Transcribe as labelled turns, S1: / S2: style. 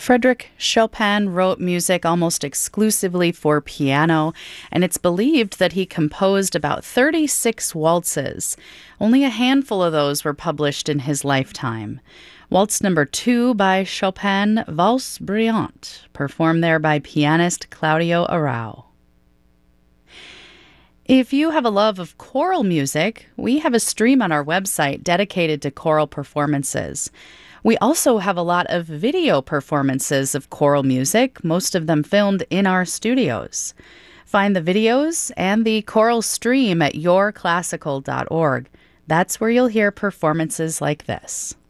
S1: Frédéric Chopin wrote music almost exclusively for piano, and it's believed that he composed about 36 waltzes. Only a handful of those were published in his lifetime. Waltz number 2 by Chopin, Valse Brillante, performed there by pianist Claudio Arrau. If you have a love of choral music, we have a stream on our website dedicated to choral performances. We also have a lot of video performances of choral music, most of them filmed in our studios. Find the videos and the choral stream at yourclassical.org. That's where you'll hear performances like this.